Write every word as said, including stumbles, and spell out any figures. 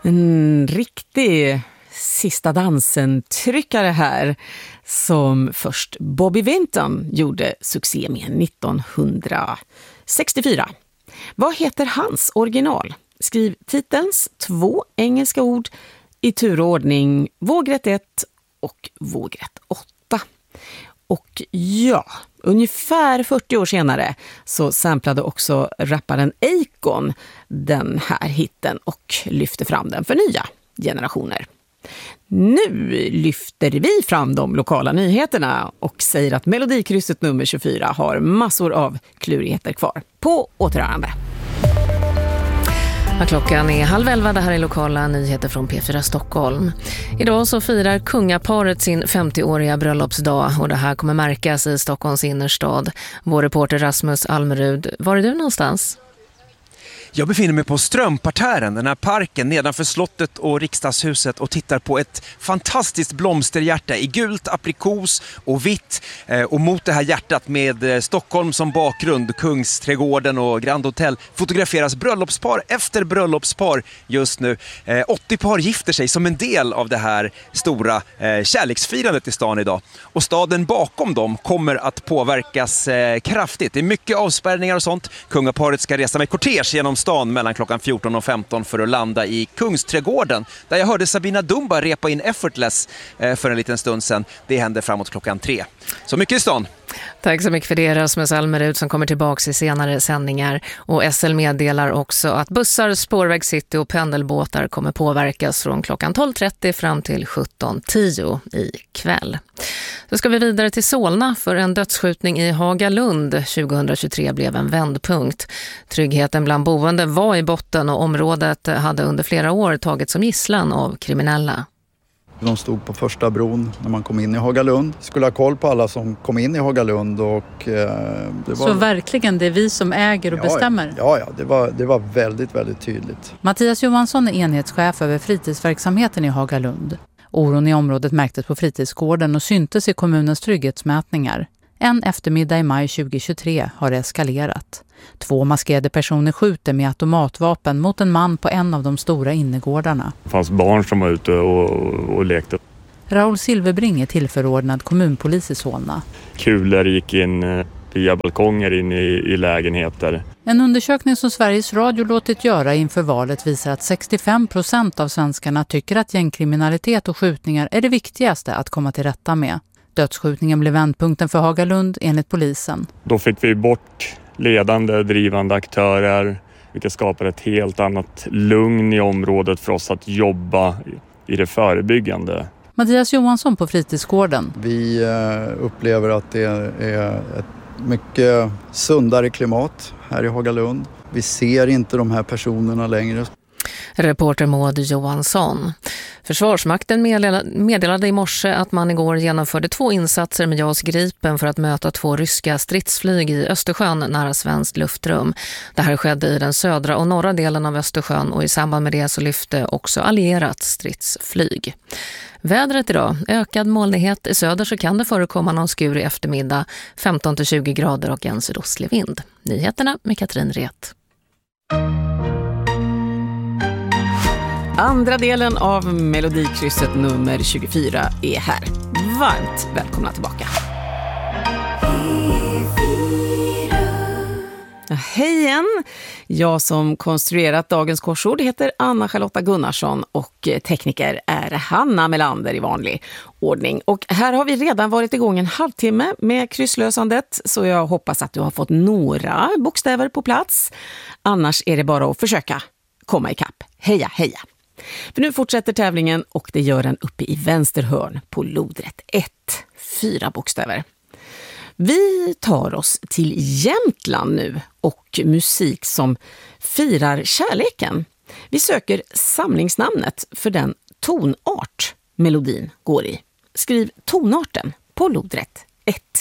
En riktig sista dansen-tryckare här som först Bobby Vinton gjorde succé med nittonhundrasextiofyra. Vad heter hans original? Skriv titelns två engelska ord i turordning vågrätt ett och vågrätt åtta. Och ja, ungefär fyrtio år senare så samplade också rapparen Akon den här hitten och lyfte fram den för nya generationer. Nu lyfter vi fram de lokala nyheterna och säger att Melodikrysset nummer tjugofyra har massor av klurigheter kvar. På återhörande. Ja, klockan är halv elva, det här är lokala nyheter från P fyra Stockholm. Idag så firar kungaparet sin femtioåriga bröllopsdag och det här kommer märkas i Stockholms innerstad. Vår reporter Rasmus Almerud, var är du någonstans? Jag befinner mig på Strömparterren, den här parken nedanför slottet och riksdagshuset, och tittar på ett fantastiskt blomsterhjärta i gult, aprikos och vitt. Och mot det här hjärtat med Stockholm som bakgrund, Kungsträdgården och Grand Hotel, fotograferas bröllopspar efter bröllopspar just nu. åttio par gifter sig som en del av det här stora kärleksfirandet i stan idag. Och staden bakom dem kommer att påverkas kraftigt. Det är mycket avspärrningar och sånt. Kungaparet ska resa med kortege genom stan mellan klockan fjorton och femton för att landa i Kungsträdgården, där jag hörde Sabina Dumba repa in Effortless för en liten stund sedan. Det händer framåt klockan tre. Så mycket i stan. Tack så mycket för det, Rasmus Almerud, som kommer tillbaka i senare sändningar. Och S L meddelar också att bussar, spårväg city och pendelbåtar kommer påverkas från klockan tolv trettio fram till sjutton tio i kväll. Så ska vi vidare till Solna, för en dödsskjutning i Hagalund tjugohundratjugotre blev en vändpunkt. Tryggheten bland boende var i botten och området hade under flera år tagit som gisslan av kriminella. De stod på första bron när man kom in i Hagalund. Skulle ha koll på alla som kom in i Hagalund. Och, eh, det var... Så verkligen det är vi som äger och ja, bestämmer? Ja, ja det, var, det var väldigt, väldigt tydligt. Mattias Johansson är enhetschef över fritidsverksamheten i Hagalund. Oron i området märktes på fritidsgården och syntes i kommunens trygghetsmätningar. En eftermiddag i maj tjugohundratjugotre har det eskalerat. Två maskerade personer skjuter med automatvapen mot en man på en av de stora innergårdarna. Det fanns barn som var ute och, och lekte. Raoul Silverbring är tillförordnad kommunpolis i Solna. Kulor gick in via balkonger in i, i lägenheter. En undersökning som Sveriges Radio låtit göra inför valet visar att sextiofem procent av svenskarna tycker att gängkriminalitet och skjutningar är det viktigaste att komma till rätta med. Dödsskjutningen blev vändpunkten för Hagalund enligt polisen. Då fick vi bort ledande, drivande aktörer, vilket skapar ett helt annat lugn i området för oss att jobba i det förebyggande. Mattias Johansson på fritidsgården. Vi upplever att det är ett mycket sundare klimat här i Hagalund. Vi ser inte de här personerna längre. Reporter Maud Johansson. Försvarsmakten meddelade i morse att man igår genomförde två insatser med JAS Gripen för att möta två ryska stridsflyg i Östersjön nära svenskt luftrum. Det här skedde i den södra och norra delen av Östersjön och i samband med det så lyfte också allierat stridsflyg. Vädret idag, ökad molnighet. I söder så kan det förekomma någon skur i eftermiddag, femton till tjugo grader och en sydostlig vind. Nyheterna med Katrin Ret. Andra delen av Melodikrysset nummer tjugofyra är här. Varmt välkomna tillbaka. Hej igen! Jag som konstruerat dagens korsord heter Anna-Charlotta Gunnarsson och tekniker är Hanna Melander i vanlig ordning. Och här har vi redan varit igång en halvtimme med krysslösandet, så jag hoppas att du har fått några bokstäver på plats. Annars är det bara att försöka komma ikapp. Heja, heja! För nu fortsätter tävlingen och det gör den uppe i vänster hörn på lodrätt ett. Fyra bokstäver. Vi tar oss till Jämtland nu och musik som firar kärleken. Vi söker samlingsnamnet för den tonart melodin går i. Skriv tonarten på lodrätt ett.